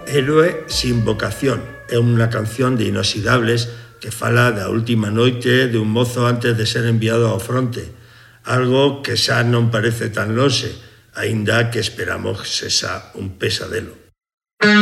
Héroe sin vocación é unha canción de Inoxidables que fala da última noite de un mozo antes de ser enviado ao fronte, algo que xa non parece tan lonxe, aínda que esperamos sexa un pesadelo.